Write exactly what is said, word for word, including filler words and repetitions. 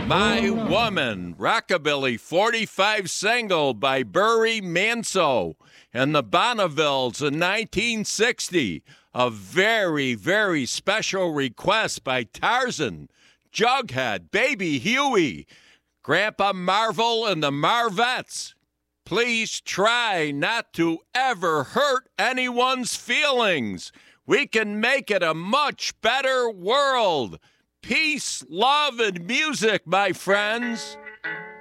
My Woman, Rockabilly forty-five single by Burry Manso and the Bonnevilles in nineteen sixty. A very, very special request by Tarzan, Jughead, Baby Huey, Grandpa Marvel, and the Marvettes. Please try not to ever hurt anyone's feelings. We can make it a much better world. Peace, love, and music, my friends.